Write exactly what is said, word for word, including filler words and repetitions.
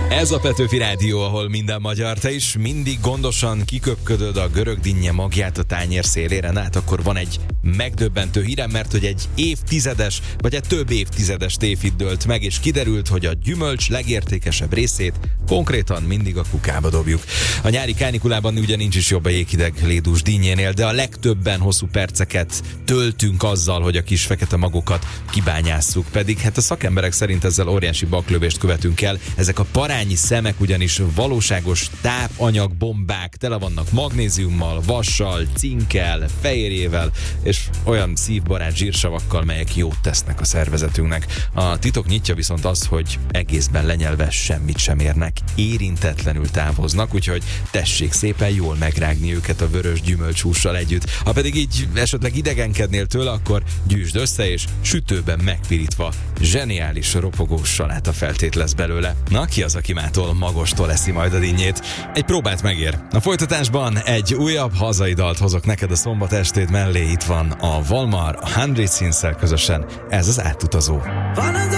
Ez a Petőfi Rádió, ahol minden magyar. Te is mindig gondosan kiköpködöd a görög dinnye magját a tányér szélére. Hát akkor van egy megdöbbentő hírem, mert hogy egy évtizedes, vagy egy több évtizedes tévhit dőlt meg, és kiderült, hogy a gyümölcs legértékesebb részét konkrétan mindig a kukába dobjuk. A nyári kánikulában ugye nincs is jobb a jéghideg lédús dinnyénél, de a legtöbben hosszú perceket töltünk azzal, hogy a kis fekete magokat kibányásszuk. Pedig hát a szakemberek szerint ezzel óriási baklövést követünk el. Ezek a parányi szemek ugyanis valóságos tápanyagbombák, tele vannak magnéziummal, vassal, cinkkel, fehérjével, és olyan szívbarát zsírsavakkal, melyek jót tesznek a szervezetünknek. A titok nyitja viszont az, hogy egészben lenyelve semmit sem érnek, érintetlenül távoznak, úgyhogy tessék szépen jól megrágni őket a vörös gyümölcshússal együtt. Ha pedig így esetleg idegenkednél tőle, akkor gyűjtsd össze, és sütőben megpirítva zseniális ropogós saláta feltét lesz belőle. Na, ki az, aki mától magostól eszi majd a dinnyét? Egy próbát megér. A folytatásban egy újabb hazai dalt hozok neked a szombat estét mellé. Itt van a Valmar, a Hundred Sins-szel közösen. Ez az átutazó.